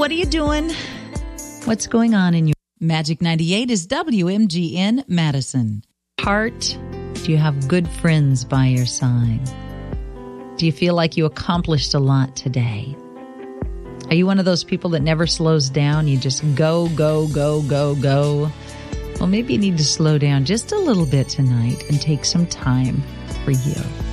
what are you doing? What's going on in your Magic 98 is WMGN Madison. Heart, do you have good friends by your side? Do you feel like you accomplished a lot today? Are you one of those people that never slows down? You just go, go, go, go, go. Well, maybe you need to slow down just a little bit tonight and take some time for you.